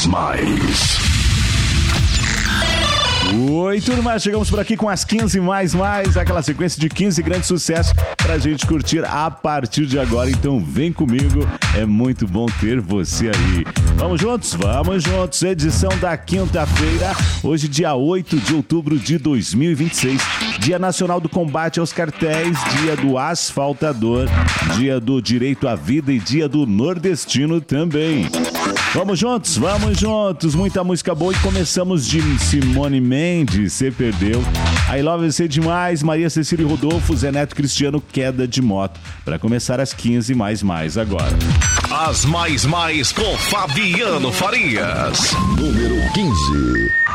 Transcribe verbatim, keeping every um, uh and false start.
mais mais. Oi, turma, chegamos por aqui com as quinze mais mais, aquela sequência de quinze grandes sucessos pra gente curtir a partir de agora. Então vem comigo, é muito bom ter você aí. Vamos juntos? Vamos juntos. Edição da quinta-feira, hoje dia oito de outubro de dois mil e vinte e seis, Dia Nacional do Combate aos Cartéis, Dia do Asfaltador, Dia do Direito à Vida e Dia do Nordestino também. Vamos juntos, vamos juntos, muita música boa e começamos de Simone Mendes, Cê Perdeu, I Love Você Demais, Maria Cecília e Rodolfo, Zé Neto Cristiano, Queda de Moto, para começar as quinze mais mais agora. As mais mais com Fabiano Farias. Número quinze.